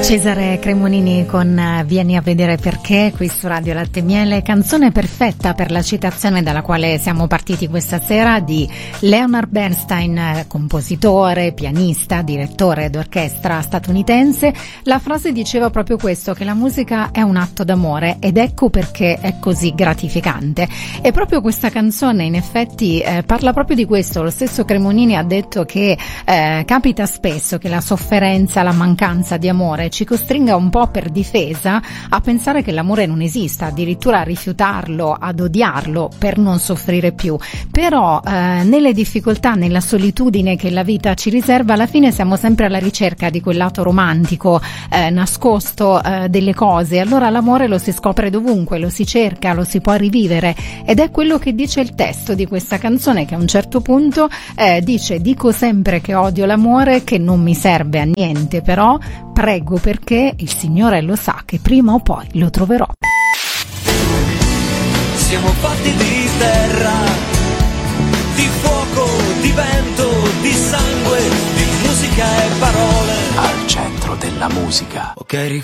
Cesare Cremonini con Vieni a vedere perché, qui su Radio Latte e Miele, canzone perfetta per la citazione dalla quale siamo partiti questa sera, di Leonard Bernstein, compositore, pianista, direttore d'orchestra statunitense. La frase diceva proprio questo, che la musica è un atto d'amore, ed ecco perché è così gratificante. E proprio questa canzone in effetti parla proprio di questo. Lo stesso Cremonini ha detto che capita spesso che la sofferenza, la mancanza di amore ci costringa un po' per difesa a pensare che l'amore non esista, addirittura a rifiutarlo, ad odiarlo per non soffrire più. Però nelle difficoltà, nella solitudine che la vita ci riserva, alla fine siamo sempre alla ricerca di quel lato romantico nascosto delle cose. Allora l'amore lo si scopre dovunque, lo si cerca, lo si può rivivere, ed è quello che dice il testo di questa canzone, che a un certo punto dice: dico sempre che odio l'amore, che non mi serve a niente, però prego perché il Signore lo sa che prima o poi lo troverò. Siamo fatti di terra, di fuoco, di vento, di sangue, di musica e parole. Al centro della musica. Ok,